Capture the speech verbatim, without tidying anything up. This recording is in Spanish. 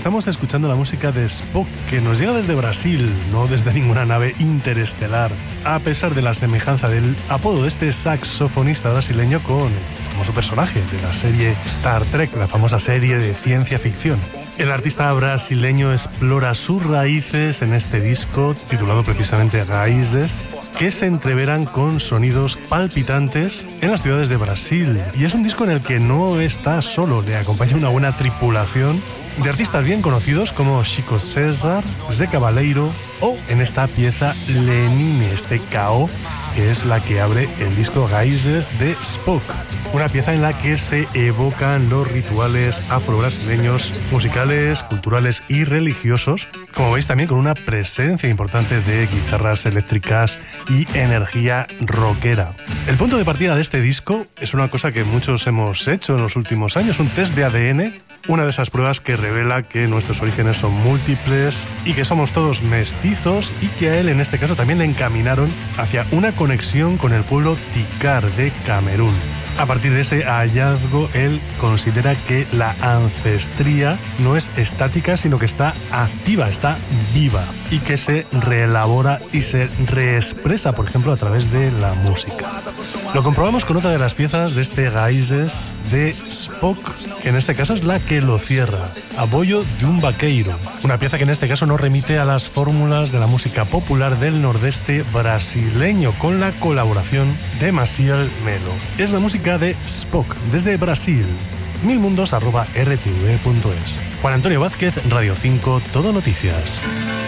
estamos escuchando la música de Spock, que nos llega desde Brasil, no desde ninguna nave interestelar, a pesar de la semejanza del apodo de este saxofonista brasileño con el famoso personaje de la serie Star Trek, la famosa serie de ciencia ficción. El artista brasileño explora sus raíces en este disco, titulado precisamente Raízes, que se entreveran con sonidos palpitantes en las ciudades de Brasil. Y es un disco en el que no está solo, le acompaña una buena tripulación de artistas bien conocidos como Chico César, Zé Cabaleiro o, en esta pieza, Lenine, este K O, que es la que abre el disco Raízes de Spock. Una pieza en la que se evocan los rituales afro-brasileños, musicales, culturales y religiosos, como veis también con una presencia importante de guitarras eléctricas y energía rockera. El punto de partida de este disco es una cosa que muchos hemos hecho en los últimos años, un test de A D N, una de esas pruebas que revela que nuestros orígenes son múltiples y que somos todos mestizos, y que a él en este caso también le encaminaron hacia una conexión con el pueblo Tikar de Camerún. A partir de ese hallazgo, él considera que la ancestría no es estática, sino que está activa, está viva, y que se reelabora y se reexpresa, por ejemplo, a través de la música. Lo comprobamos con otra de las piezas de este Raízes de Spock, que en este caso es la que lo cierra, Apoio de un Vaqueiro, una pieza que en este caso no remite a las fórmulas de la música popular del nordeste brasileño, con la colaboración de Maciel Melo. Es la música de Spock desde Brasil. milmundos arroba r t v punto es. Juan Antonio Vázquez, Radio cinco, Todo Noticias.